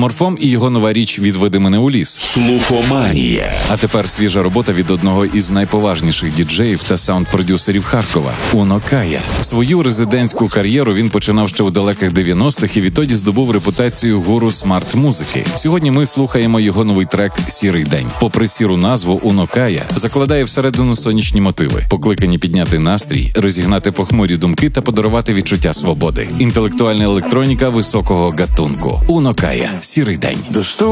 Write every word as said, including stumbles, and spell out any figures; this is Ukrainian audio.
Морфом і його нова річ «Відведи мене у ліс». Слухоманія. А тепер свіжа робота від одного із найповажніших діджеїв та саунд-продюсерів Харкова – Уно Кая. Свою резидентську кар'єру він починав ще у далеких дев'яностих і відтоді здобув репутацію гуру смарт-музики. Сьогодні ми слухаємо його новий трек «Сірий день». Попри сіру назву, Уно Кая закладає всередину сонячні мотиви, покликані підняти настрій, розігнати похмурі думки та подарувати відчуття свободи. Інтелектуальна електроніка високого гатунку. Уно Кая. «Сірий день».